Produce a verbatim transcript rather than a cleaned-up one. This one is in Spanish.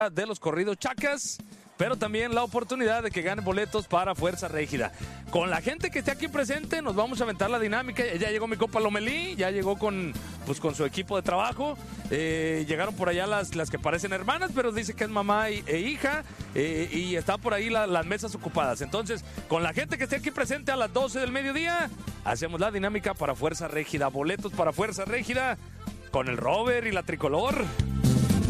de los corridos chacas, pero también la oportunidad de que ganen boletos para Fuerza Régida. Con la gente que esté aquí presente nos vamos a aventar la dinámica. Ya llegó mi compa Lomelí, ya llegó con, pues, con su equipo de trabajo. Eh, llegaron por allá las, las que parecen hermanas, pero dice que es mamá y, e hija, eh, y están por ahí la, las mesas ocupadas. Entonces, con la gente que esté aquí presente a las doce del mediodía, hacemos la dinámica para Fuerza Régida. Boletos para Fuerza Régida con el Robert y la Tricolor.